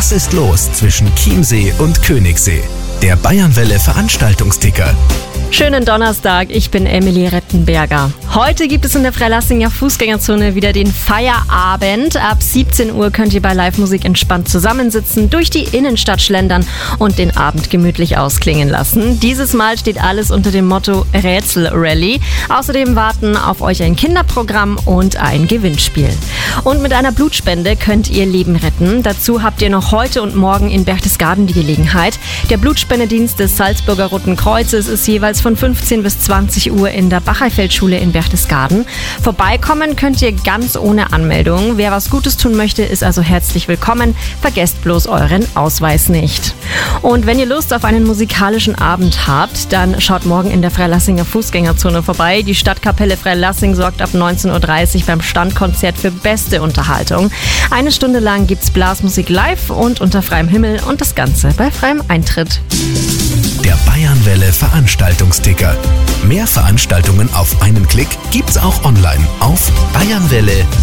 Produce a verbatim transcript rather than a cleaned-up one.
Was ist los zwischen Chiemsee und Königssee? Der Bayernwelle Veranstaltungsticker. Schönen Donnerstag, ich bin Emily Rettenberger. Heute gibt es in der Freilassinger Fußgängerzone wieder den Feierabend. Ab siebzehn Uhr könnt ihr bei Live-Musik entspannt zusammensitzen, durch die Innenstadt schlendern und den Abend gemütlich ausklingen lassen. Dieses Mal steht alles unter dem Motto Rätsel-Rally. Außerdem warten auf euch ein Kinderprogramm und ein Gewinnspiel. Und mit einer Blutspende könnt ihr Leben retten. Dazu habt ihr noch heute und morgen in Berchtesgaden die Gelegenheit. Der Blutspendedienst des Salzburger Roten Kreuzes ist jeweils von fünfzehn bis zwanzig Uhr in der Bacheifeldschule in Berchtesgaden. Vorbeikommen könnt ihr ganz ohne Anmeldung. Wer was Gutes tun möchte, ist also herzlich willkommen. Vergesst bloß euren Ausweis nicht. Und wenn ihr Lust auf einen musikalischen Abend habt, dann schaut morgen in der Freilassinger Fußgängerzone vorbei. Die Stadtkapelle Freilassing sorgt ab neunzehn Uhr dreißig beim Standkonzert für beste Unterhaltung. Eine Stunde lang gibt's Blasmusik live und unter freiem Himmel und das Ganze bei freiem Eintritt. Der Bayernwelle Veranstaltungsticker. Mehr Veranstaltungen auf einen Klick gibt's auch online auf bayernwelle